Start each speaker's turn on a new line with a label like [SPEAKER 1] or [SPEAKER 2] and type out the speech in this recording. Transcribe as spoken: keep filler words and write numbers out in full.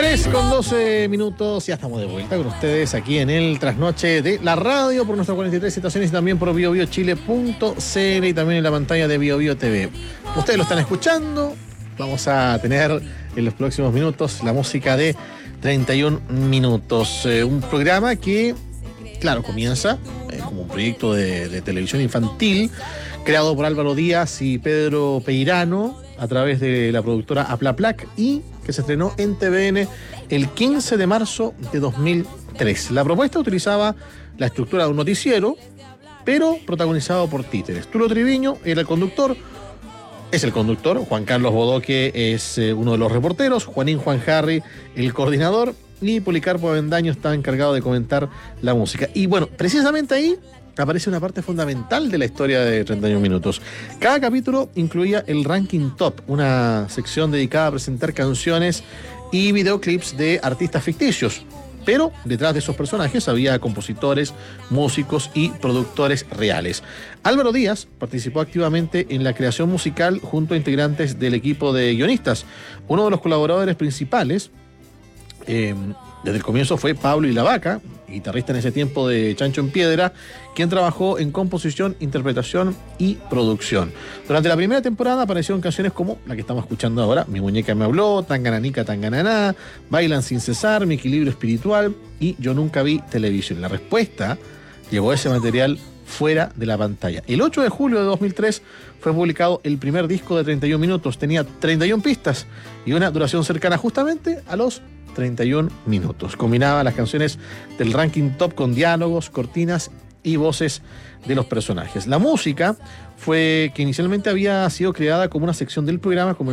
[SPEAKER 1] tres con doce minutos, ya estamos de vuelta con ustedes aquí en el Trasnoche de la Radio por nuestras cuarenta y tres estaciones y también por bio bio chile punto c l y también en la pantalla de Bio Bio T V. Ustedes lo están escuchando, vamos a tener en los próximos minutos la música de treinta y un minutos, eh, un programa que, claro, comienza eh, como un proyecto de, de televisión infantil creado por Álvaro Díaz y Pedro Peirano a través de la productora Aplaplac y que se estrenó en T V N el quince de marzo de dos mil tres. La propuesta utilizaba la estructura de un noticiero, pero protagonizado por títeres. Tulio Triviño era el conductor, es el conductor, Juan Carlos Bodoque es eh, uno de los reporteros, Juanín Juan Harry el coordinador y Policarpo Avendaño está encargado de comentar la música. Y bueno, precisamente ahí aparece una parte fundamental de la historia de treinta y un minutos. Cada capítulo incluía el Ranking Top, una sección dedicada a presentar canciones y videoclips de artistas ficticios. Pero detrás de esos personajes había compositores, músicos y productores reales. Álvaro Díaz participó activamente en la creación musical junto a integrantes del equipo de guionistas. Uno de los colaboradores principales eh, desde el comienzo fue Pablo Ilavaca, guitarrista en ese tiempo de Chancho en Piedra, quien trabajó en composición, interpretación y producción. Durante la primera temporada aparecieron canciones como la que estamos escuchando ahora, Mi muñeca me habló, Tangananica Tangananá, Bailan sin cesar, Mi equilibrio espiritual y Yo nunca vi televisión. La respuesta llevó ese material fuera de la pantalla. El ocho de julio de dos mil tres fue publicado el primer disco de treinta y un minutos. Tenía treinta y un pistas y una duración cercana justamente a los treinta y un minutos. Combinaba las canciones del Ranking Top con diálogos, cortinas y voces de los personajes. La música fue que inicialmente había sido creada como una sección del programa, como